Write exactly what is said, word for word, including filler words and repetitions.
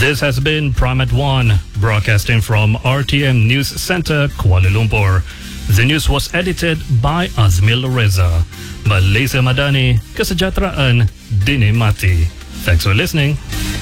This has been Prime at One, broadcasting from R T M News Center, Kuala Lumpur. The news was edited by Azmil Reza. Malaysia Madani, Kesejahteraan Dinikmati. Thanks for listening.